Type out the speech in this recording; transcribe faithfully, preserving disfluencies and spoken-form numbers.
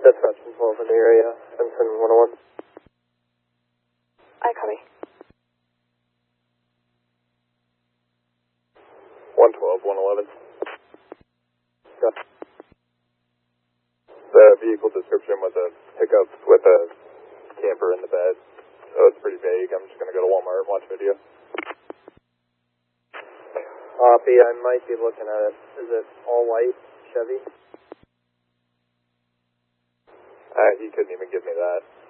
Dispatch from twelve in the area, Ensign one oh one. I copy. one twelve, one eleven. Got it. The vehicle description was a pickup with a camper in the bed, so it's pretty vague. I'm just going to go to Walmart and watch video. Copy, I might be looking at it. Is it all white Chevy? Uh, he couldn't even give me that.